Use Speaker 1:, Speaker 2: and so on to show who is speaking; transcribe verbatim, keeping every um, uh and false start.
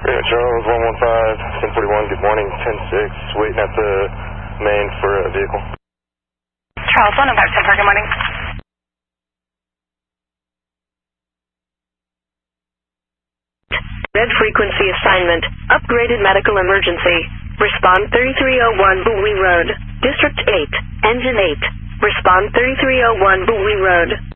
Speaker 1: Yeah, Charles, one one five, ten forty-one, good morning, ten six, waiting at the main for a vehicle.
Speaker 2: Charles, one one five, ten four, good morning.
Speaker 3: Red frequency assignment, upgraded medical emergency. Respond thirty-three oh one Bowie Road, District eight, Engine eight. Respond thirty-three oh one Bowie Road.